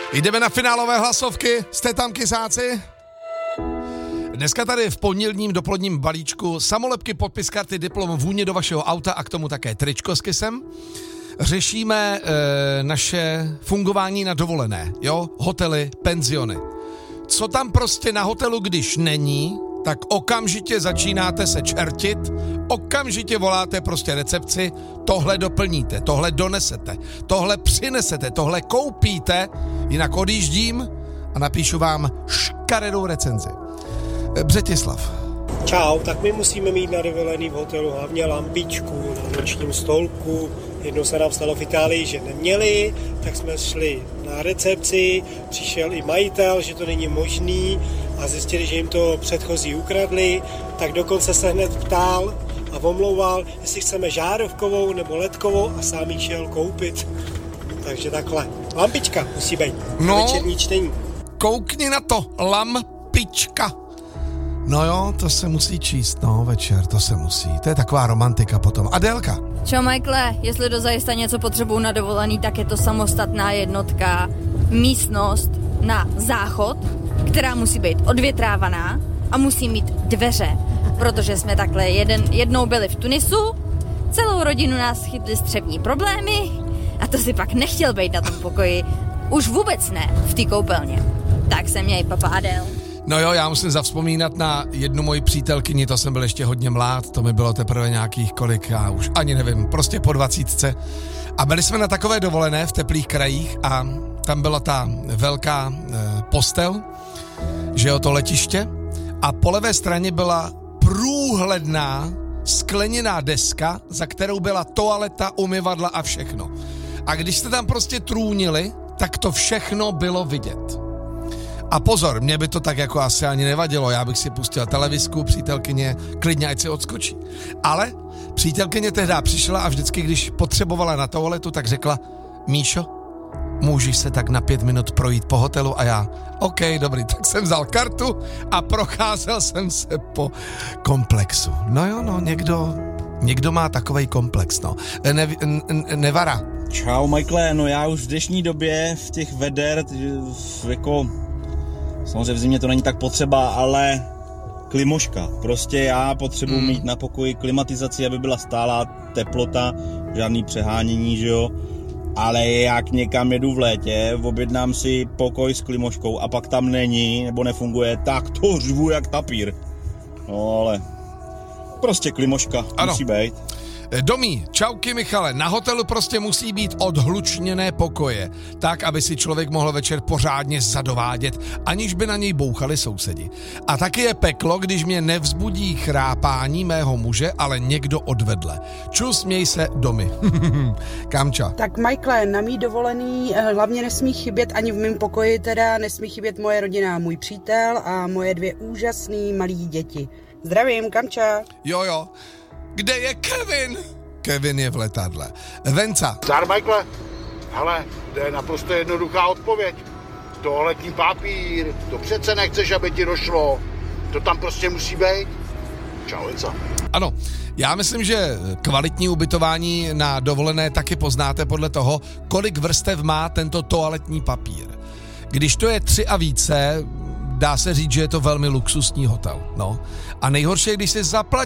Jdeme na finálové hlasovky. Jste tam, kysáci? Dneska tady v pondělním dopoledním balíčku samolepky, podpis karty, diplom, vůně do vašeho auta a k tomu také tričko s kysem. Řešíme naše fungování na dovolené, jo? Hotely, penziony. Co tam prostě na hotelu, když není, tak okamžitě začínáte se čertit, okamžitě voláte prostě recepci, tohle doplníte, tohle donesete, tohle přinesete, tohle koupíte, jinak odjíždím a napíšu vám škaredou recenzi. Břetislav. Čau, tak my musíme mít na dovolený v hotelu hlavně lampičku na nočním stolku. Jednou se nám stalo v Itálii, že neměli, tak jsme šli na recepci, přišel i majitel, že to není možný a zjistili, že jim to předchozí ukradli, tak dokonce se hned ptal a omlouval, jestli chceme žárovkovou nebo ledkovou a sám ji šel koupit. Takže takhle. Lampička musí být. No, večerní čtení. Koukni na to, lampička. No jo, to se musí číst, no, večer, to se musí. To je taková romantika potom. Adélka. Čau, Michaele, jestli dozajista něco potřebuju na dovolený, tak je to samostatná jednotka, místnost na záchod, která musí být odvětrávaná a musí mít dveře, protože jsme takhle jednou byli v Tunisu, celou rodinu nás chytly střevní problémy a to si pak nechtěl být na tom pokoji, už vůbec ne v té koupelně. Tak se měj, papa Adél. No jo, já musím zavzpomínat na jednu moji přítelkyni, to jsem byl ještě hodně mlád, to mi bylo teprve nějakých kolik, já už ani nevím, prostě po 20. A byli jsme na takové dovolené v teplých krajích a tam byla ta velká postel, že jo, to letiště a po levé straně byla průhledná skleněná deska, za kterou byla toaleta, umyvadla a všechno. A když jste tam prostě trůnili, tak to všechno bylo vidět. A pozor, mě by to tak jako asi ani nevadilo, já bych si pustil televizku, přítelkyně, klidně ať si odskočí. Ale přítelkyně tehdy přišla a vždycky, když potřebovala na toaletu, tak řekla, Míšo, můžeš se tak na 5 minut projít po hotelu a já, OK, dobrý, tak jsem vzal kartu a procházel jsem se po komplexu. No jo, no, někdo má takovej komplex, no. Nevara. Čau, Michaele, no já už v dnešní době v těch veder, jako... Samozřejmě v zimě to není tak potřeba, ale klimoška. Prostě já potřebuji mít na pokoji klimatizaci, aby byla stálá teplota, žádný přehánění, že jo. Ale jak někam jedu v létě, objednám si pokoj s klimoškou a pak tam není nebo nefunguje, tak to řvu jak tapír. No ale prostě klimoška musí být. Domí, čauky Michale, na hotelu prostě musí být odhlučněné pokoje, tak, aby si člověk mohl večer pořádně zadovádět, aniž by na něj bouchali sousedi. A taky je peklo, když mě nevzbudí chrápání mého muže, ale někdo odvedle. Čus, měj se, Domy. Kamča. Tak Michaele, na mý dovolený hlavně nesmí chybět ani v mém pokoji, teda nesmí chybět moje rodina, můj přítel a moje 2 úžasný malý děti. Zdravím, Kamča. Jo. Kde je Kevin? Kevin je v letadle. Venca. Zdar, Michaele. Hele, to je naprosto jednoduchá odpověď. Toaletní papír, to přece nechceš, aby ti došlo. To tam prostě musí být. Čau, Venca. Ano, já myslím, že kvalitní ubytování na dovolené taky poznáte podle toho, kolik vrstev má tento toaletní papír. Když to je 3 a více, dá se říct, že je to velmi luxusní hotel. No. A nejhorší je, když si zaplatíte